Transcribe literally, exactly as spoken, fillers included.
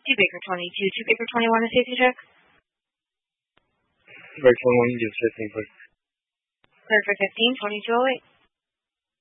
two Baker twenty-two, two Baker twenty-one, a safety check. Baker twenty-one, you give fifteen, please. Clear for fifteen, twenty-two oh eight.